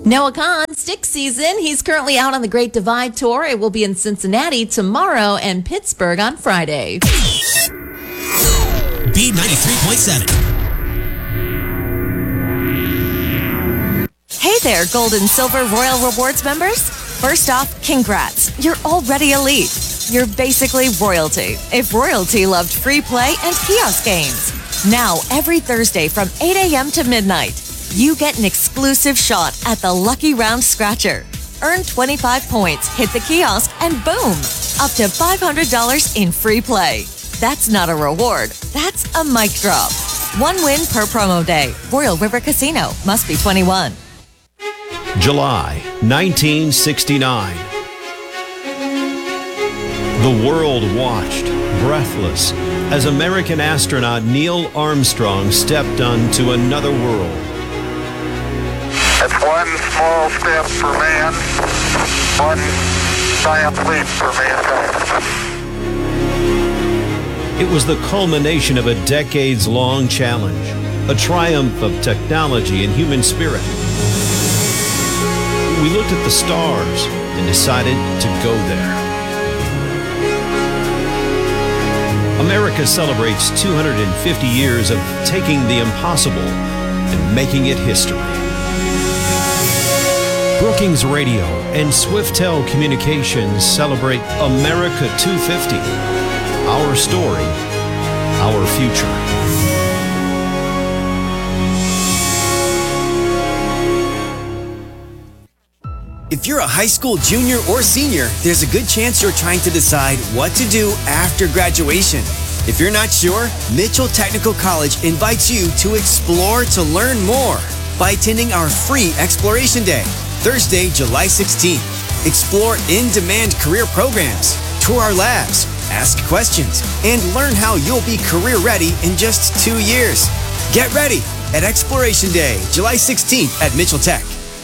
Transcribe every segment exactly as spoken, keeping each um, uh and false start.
Noah Kahn, Stick Season. He's currently out on the Great Divide Tour. It will be in Cincinnati tomorrow and Pittsburgh on Friday. B ninety-three point seven. Hey there, Gold and Silver Royal Rewards members. First off, congrats. You're already elite. You're basically royalty. If royalty loved free play and kiosk games. Now, every Thursday from eight a.m. to midnight, you get an exclusive shot at the Lucky Round Scratcher. Earn twenty-five points, hit the kiosk, and boom, up to five hundred dollars in free play. That's not a reward. That's a mic drop. One win per promo day. Royal River Casino. Must be twenty-one. July nineteen sixty-nine. The world watched, breathless, as American astronaut Neil Armstrong stepped onto another world. It's one small step for man, one giant leap for mankind. It was the culmination of a decades-long challenge, a triumph of technology and human spirit. We looked at the stars and decided to go there. America celebrates two hundred fifty years of taking the impossible and making it history. Brookings Radio and Swiftel Communications celebrate America two fifty. Our story, our future. If you're a high school junior or senior, there's a good chance you're trying to decide what to do after graduation. If you're not sure, Mitchell Technical College invites you to explore to learn more by attending our free Exploration Day, Thursday, July sixteenth. Explore in-demand career programs, tour our labs, ask questions, and learn how you'll be career ready in just two years. Get ready at Exploration Day, July sixteenth at Mitchell Tech.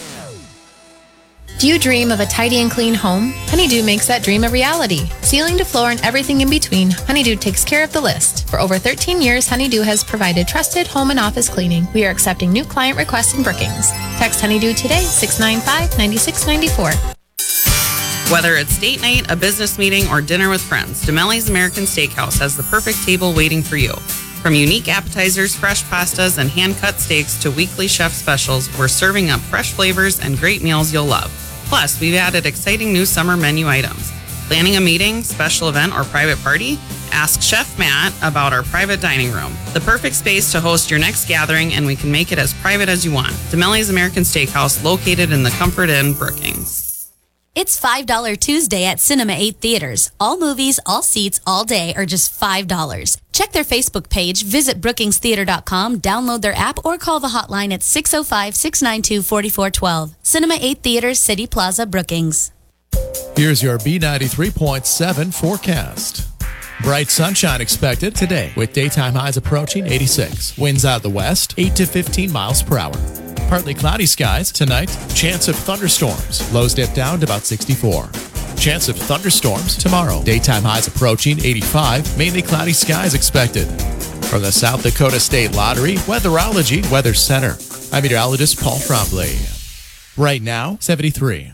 Do you dream of a tidy and clean home? Honeydew makes that dream a reality. Ceiling to floor and everything in between, Honeydew takes care of the list. For over thirteen years, Honeydew has provided trusted home and office cleaning. We are accepting new client requests in Brookings. Text Honeydew today, six nine five, nine six nine four. Whether it's date night, a business meeting, or dinner with friends, DeMelli's American Steakhouse has the perfect table waiting for you. From unique appetizers, fresh pastas, and hand-cut steaks to weekly chef specials, we're serving up fresh flavors and great meals you'll love. Plus, we've added exciting new summer menu items. Planning a meeting, special event, or private party? Ask Chef Matt about our private dining room. The perfect space to host your next gathering, and we can make it as private as you want. DeMelli's American Steakhouse, located in the Comfort Inn, Brookings. It's five dollar Tuesday at Cinema eight Theaters. All movies, all seats, all day are just five dollars. Check their Facebook page, visit brookings theater dot com, download their app, or call the hotline at six oh five, six nine two, four four one two. Cinema eight Theaters, City Plaza, Brookings. Here's your B ninety-three point seven forecast. Bright sunshine expected today with daytime highs approaching eighty-six. Winds out of the west, eight to fifteen miles per hour. Partly cloudy skies tonight. Chance of thunderstorms. Lows dip down to about sixty-four. Chance of thunderstorms tomorrow. Daytime highs approaching eighty-five. Mainly cloudy skies expected. From the South Dakota State Lottery Weatherology Weather Center, I'm meteorologist Paul Trombley. Right now, seventy-three.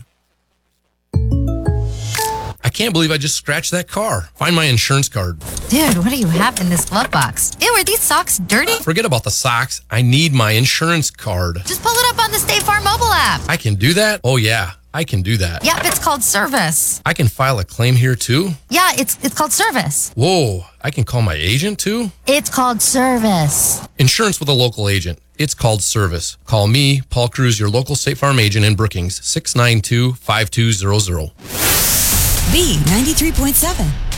I can't believe I just scratched that car. Find my insurance card. Dude, what do you have in this glove box? Ew, are these socks dirty? Forget about the socks. I need my insurance card. Just pull it up on the State Farm mobile app. I can do that? Oh, yeah, I can do that. Yep, it's called service. I can file a claim here, too? Yeah, it's it's called service. Whoa, I can call my agent, too? It's called service. Insurance with a local agent. It's called service. Call me, Paul Cruz, your local State Farm agent in Brookings, six nine two, five two zero zero. B ninety-three point seven.